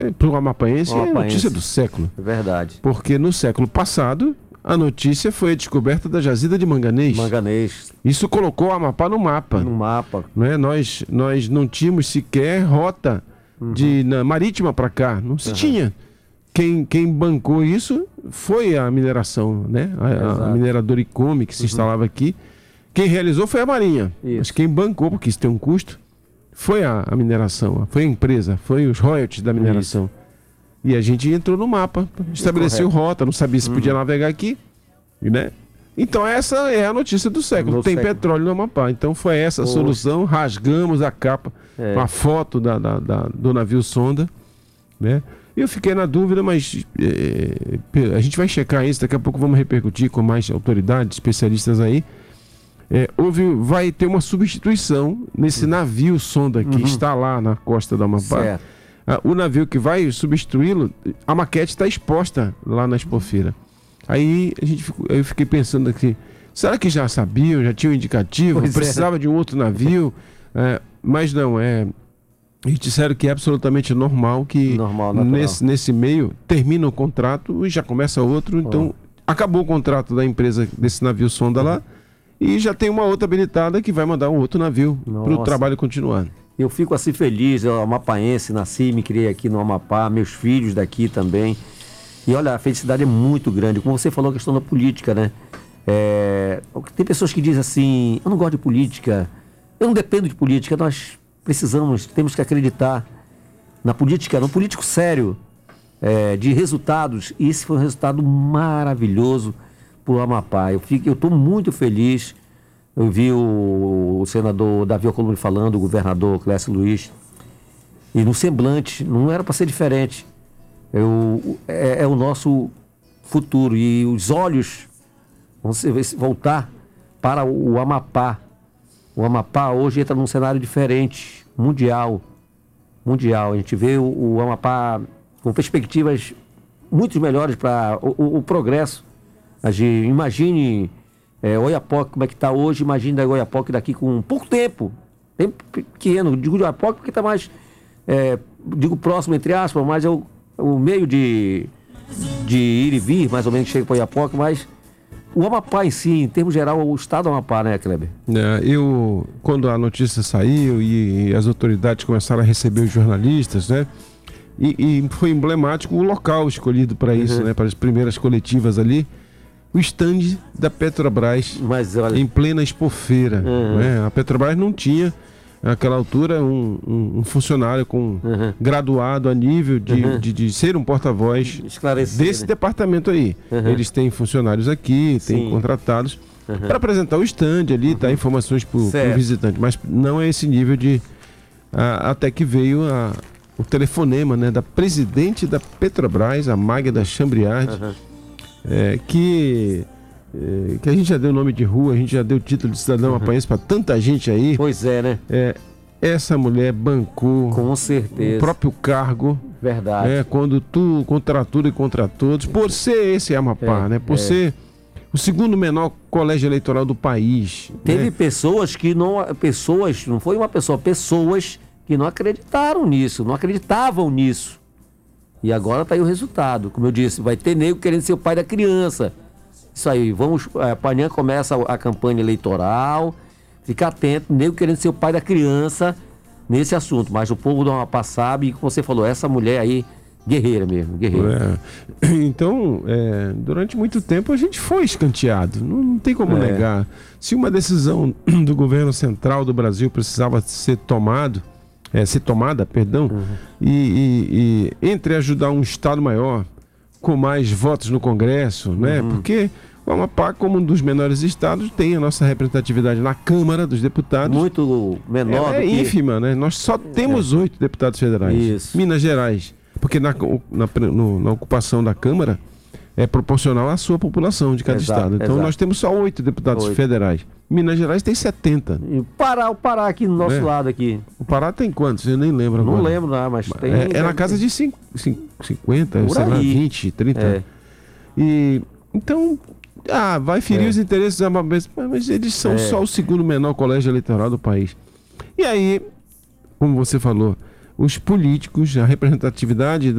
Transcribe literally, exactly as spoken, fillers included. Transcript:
para o amapaense, O é a amapaense. notícia do século. É verdade. Porque no século passado, a notícia foi a descoberta da jazida de manganês. Manganês Isso colocou o Amapá no mapa. no mapa. Não é? nós, nós não tínhamos sequer rota de, na, marítima para cá. Não se Uhum. tinha. Quem, quem bancou isso foi a mineração, né? A, a Exato. mineradora Icome, que se instalava aqui. Quem realizou foi a Marinha. Isso. Mas quem bancou, porque isso tem um custo, foi a, a mineração, foi a empresa, foi os royalties da mineração. E a gente entrou no mapa, estabeleceu correto. rota, não sabia se podia navegar aqui, né? Então essa é a notícia do século. Do Tem século. petróleo no Amapá. Então foi essa a Poxa. solução. Rasgamos a capa, É. com a foto da, da- da- do navio sonda, né? Eu fiquei na dúvida, mas é, a gente vai checar isso. Daqui a pouco vamos repercutir com mais autoridades, especialistas aí. É, houve, vai ter uma substituição nesse navio sonda que está lá na costa do Amapá. Certo. Ah, o navio que vai substituí-lo, a maquete está exposta lá na Expofeira. Aí a gente ficou- eu fiquei pensando aqui, será que já sabiam, já tinham indicativo, Pois é. precisava de um outro navio? É, mas não, é. Eles disseram que é absolutamente normal que Normal, natural. nesse, nesse meio termina o contrato e já começa outro. Então, acabou o contrato da empresa desse navio sonda lá e já tem uma outra habilitada que vai mandar um outro navio para o Nossa. trabalho continuar. Eu fico assim feliz, eu amapaense, nasci, me criei aqui no Amapá, meus filhos daqui também. E olha, a felicidade é muito grande. Como você falou, a questão da política, né? É, tem pessoas que dizem assim, eu não gosto de política, eu não dependo de política. Nós precisamos, temos que acreditar na política, no político sério, é, de resultados. E esse foi um resultado maravilhoso para o Amapá. Eu fico, eu estou muito feliz. Eu vi o, o senador Davi Alcolumbre falando, o governador Clécio Luiz, e no semblante, não era para ser diferente. Eu, é, é o nosso futuro. E os olhos vão se, voltar para o, o Amapá. O Amapá hoje entra num cenário diferente, mundial. Mundial. A gente vê o, o Amapá com perspectivas muito melhores para o, o, o progresso. A gente, imagine é, Oiapoque, como é que está hoje, imagine da Oiapoque daqui com pouco tempo. Tempo pequeno. Digo de Oiapoque porque está mais, é, digo próximo, entre aspas, mas é o, o meio de, de ir e vir, mais ou menos, chega para Oiapoque, mas o Amapá em si, em termos geral, o estado do Amapá, né, Kleber? É, eu, quando a notícia saiu e, e as autoridades começaram a receber os jornalistas, né? E, e foi emblemático o local escolhido para isso, Uhum. né? Para as primeiras coletivas ali, o stand da Petrobras, Mas olha, em plena Expofeira. Uhum. Né? A Petrobras não tinha, naquela altura, um, um- um funcionário com Uhum. graduado a nível de, Uhum. de, de ser um porta-voz esclarecer, desse né? departamento aí. Uhum. Eles têm funcionários aqui, têm Sim. contratados para apresentar o stand ali, dar informações para o Certo. visitante. Mas não é esse nível de... a- até que veio a- o telefonema, né, da presidente da Petrobras, a Magda Chambriard, Uhum. é, que, é, que a gente já deu nome de rua, a gente já deu título de cidadão amapaense para tanta gente aí. Pois é, né? É, essa mulher bancou Com o certeza. próprio cargo, Verdade. né, quando tu contra tudo e contra todos, por ser esse Amapá, É, né, por é. ser o segundo menor colégio eleitoral do país. Teve né? pessoas que não. Pessoas, não foi uma pessoa, pessoas que não acreditaram nisso, não acreditavam nisso. E agora tá aí o resultado. Como eu disse, vai ter nego querendo ser o pai da criança. Isso aí, vamos. É, amanhã começa a, a campanha eleitoral. Fica atento, nego querendo ser o pai da criança nesse assunto. Mas o povo do Amapá sabe, e como você falou, essa mulher aí, guerreira mesmo, guerreira. É. Então, é, durante muito tempo a gente foi escanteado, não, não tem como É. negar. Se uma decisão do governo central do Brasil precisava ser tomado, é, ser tomada, perdão, Uhum. e, e- e entre ajudar um Estado maior, com mais votos no Congresso, né? Uhum. Porque o Amapá, como um dos menores estados, tem a nossa representatividade na Câmara dos Deputados. Muito menor É, é do que... ínfima, né? Nós só temos oito deputados federais. Isso. Minas Gerais. Porque na, na, no- na ocupação da Câmara é proporcional à sua população de cada Exato, estado. Então exato. nós temos só oito deputados Oito. federais. Minas Gerais tem setenta. E o Pará, o Pará aqui no nosso É. lado aqui. O Pará tem quantos? Eu nem lembro Não agora. lembro, não, mas tem. É, é na casa de cinco, cinco, cinquenta, Por sei lá, aí. vinte, trinta. É. E, então, ah, vai ferir É. os interesses dos amapenses, mas eles são É. só o segundo menor colégio eleitoral do país. E aí, como você falou, os políticos, a representatividade